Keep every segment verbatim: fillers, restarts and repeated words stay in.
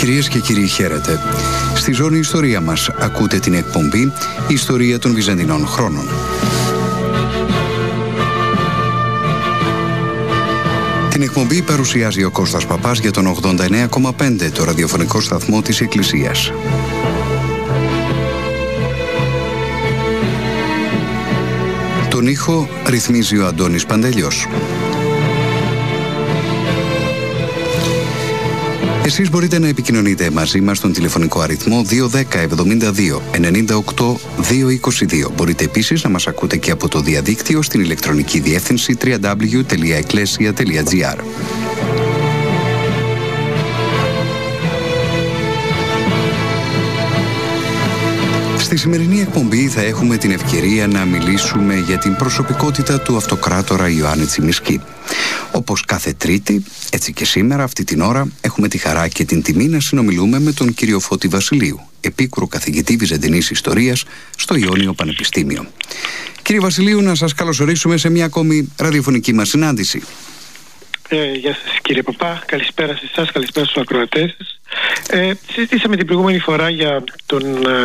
Κυρίες και κύριοι, χαίρετε. Στη ζώνη ιστορία μας ακούτε την εκπομπή «Η ιστορία των Βυζαντινών χρόνων». Την εκπομπή παρουσιάζει ο Κώστας Παπάς για τον ογδόντα εννέα κόμμα πέντε, το ραδιοφωνικό σταθμό της Εκκλησίας. Τον ήχο ρυθμίζει ο Αντώνης Παντελιός. Εσείς μπορείτε να επικοινωνείτε μαζί μας στον τηλεφωνικό αριθμό δύο ένα μηδέν εβδομήντα δύο ενενήντα οκτώ διακόσια είκοσι δύο. Μπορείτε επίσης να μας ακούτε και από το διαδίκτυο στην ηλεκτρονική διεύθυνση double-u double-u double-u τελεία εκκλέσια τελεία τζι άρ. Στη σημερινή εκπομπή θα έχουμε την ευκαιρία να μιλήσουμε για την προσωπικότητα του αυτοκράτορα Ιωάννη Τσιμισκή. Όπως κάθε Τρίτη, έτσι και σήμερα αυτή την ώρα έχουμε τη χαρά και την τιμή να συνομιλούμε με τον κύριο Φώτη Βασιλείου, επίκουρο καθηγητή Βυζαντινής Ιστορίας στο Ιόνιο Πανεπιστήμιο. Κύριε Βασιλείου, να σας καλωσορίσουμε σε μια ακόμη ραδιοφωνική μας συνάντηση. Ε, γεια σας κύριε Παπά, καλησπέρα σε εσάς, καλησπέρα στους ακροατές σας. Ε, συζητήσαμε την προηγούμενη φορά για τον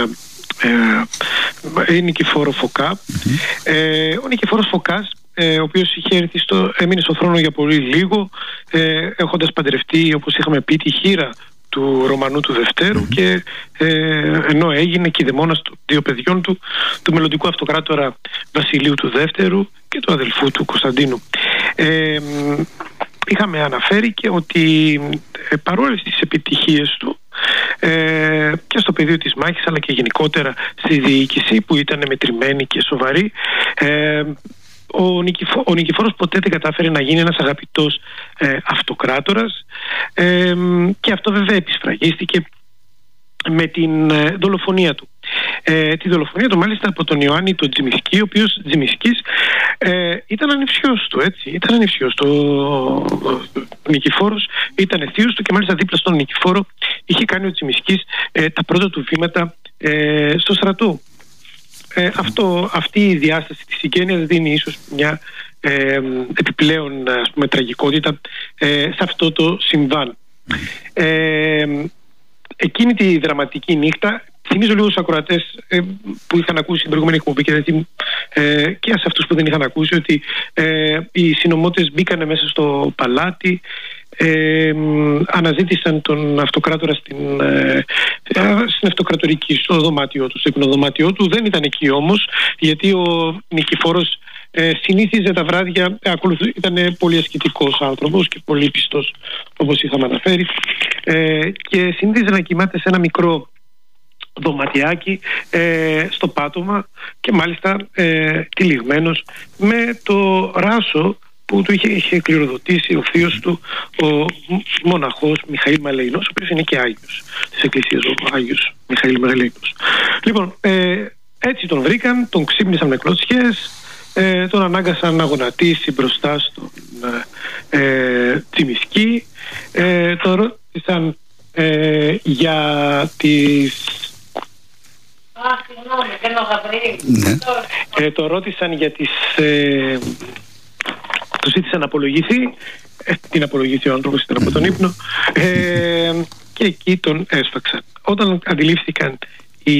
ε, ε, Νικηφόρο Φωκά. Mm-hmm. ε, ο Νικηφόρος Φωκάς, ε, ο οποίος είχε έρθει στο, έμεινε στον θρόνο για πολύ λίγο, ε, έχοντας παντρευτεί, όπως είχαμε πει, τη χείρα του Ρωμανού του Δευτέρου, mm-hmm. και ε, ενώ έγινε κηδεμόνας των δύο παιδιών του, του μελλοντικού αυτοκράτορα Βασιλείου του Δεύτερου και του αδελφού του Κωνσταντίνου. Ε, είχαμε αναφέρει και ότι ε, παρόλες τις επιτυχίες του ε, και στο πεδίο της μάχης, αλλά και γενικότερα στη διοίκηση που ήταν μετρημένη και σοβαρή, ε, ο, Νικηφό, ο Νικηφόρος ποτέ δεν κατάφερε να γίνει ένας αγαπητός ε, αυτοκράτορας, ε, και αυτό βέβαια επισφραγίστηκε με την ε, δολοφονία του. Ε, τη δολοφονία του μάλιστα από τον Ιωάννη τον Τσιμισκή, ο οποίος Τσιμισκής ε, ήταν ανιψιός του, έτσι, ήταν ανιψιός του. Ο Νικηφόρος ήταν θείος του και μάλιστα δίπλα στον Νικηφόρο είχε κάνει ο Τσιμισκής ε, τα πρώτα του βήματα ε, στο στρατό. Ε, αυτό, αυτή η διάσταση της συγγένειας δίνει ίσως μια ε, επιπλέον, ας πούμε, τραγικότητα ε, σε αυτό το συμβάν. Ε, εκείνη τη δραματική νύχτα, θυμίζω λίγο στους ακροατές ε, που είχαν ακούσει την προηγούμενη εκπομπή και, δηλαδή, ε, και σε αυτούς που δεν είχαν ακούσει, ότι ε, οι συνωμότες μπήκανε μέσα στο παλάτι, ε, αναζήτησαν τον αυτοκράτορα στην, ε, στην αυτοκρατορική, στο δωμάτιό του, στο υπνοδωμάτιό του. Δεν ήταν εκεί όμως, γιατί ο Νικηφόρος ε, συνήθιζε τα βράδια, ε, ήταν πολύ ασκητικός άνθρωπος και πολύ πιστός, όπως είχαμε αναφέρει, ε, και συνήθιζε να κοιμάται σε ένα μικρό δωματιάκι ε, στο πάτωμα, και μάλιστα ε, τυλιγμένος με το ράσο που του είχε, είχε κληροδοτήσει ο θείος του, ο μοναχός Μιχαήλ Μαλεϊνός, ο οποίος είναι και Άγιος της Εκκλησίας, ο Άγιος Μιχαήλ Μαλεϊνός. Λοιπόν, ε, έτσι τον βρήκαν, τον ξύπνησαν με κλωτσιές, ε, τον ανάγκασαν να γονατίσει μπροστά στον ε, Τσιμισκή, ε, τον ρώτησαν ε, για τις... Α, συγγνώμη, δεν είχα βρει. Ε, το ρώτησαν για τις... Ε, του ζήτησαν να απολογηθεί. Ε, την απολογηθεί ο άνθρωπος, ήταν από τον ύπνο. Ε, και εκεί τον έσφαξαν. Όταν αντιλήφθηκαν η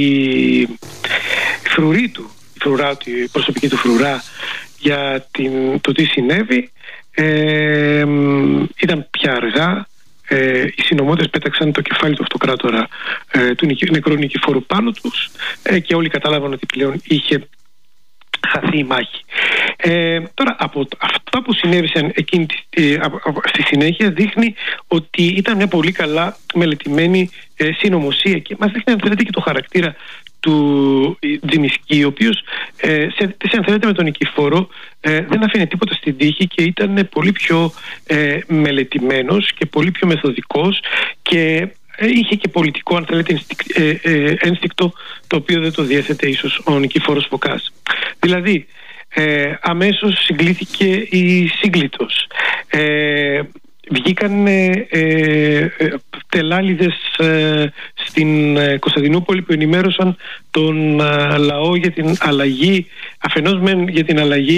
φρουρή του, η, φρουρά, η προσωπική του φρουρά για την, το τι συνέβη, ε, ήταν πια αργά. Ε, οι συνωμότες πέταξαν το κεφάλι του αυτοκράτορα, ε, του νεκρού Νικηφόρου, πάνω τους, ε, και όλοι κατάλαβαν ότι πλέον είχε χαθεί η μάχη. Ε, τώρα, από αυτά που συνέβησαν εκείνη ε, στη συνέχεια, δείχνει ότι ήταν μια πολύ καλά μελετημένη ε, συνωμοσία, και μας δείχνει, αν θέλετε, και το χαρακτήρα του Τσιμισκή, ο οποίος ε, σε, σε, αν θέλετε, με τον Νικηφόρο ε, δεν αφήνε τίποτα στην τύχη και ήταν πολύ πιο ε, μελετημένος και πολύ πιο μεθοδικός, και ε, είχε και πολιτικό, αν θέλετε, ε, ε, ένστικτο, το οποίο δεν το διέθετε ίσως ο Νικηφόρος Φωκάς. Δηλαδή, ε, αμέσως συγκλήθηκε η σύγκλιτος. Ε, βγήκαν ε, ε, τελάλιδες ε, στην ε, Κωνσταντινούπολη που ενημέρωσαν τον ε, λαό για την αλλαγή, αφενός μεν για την αλλαγή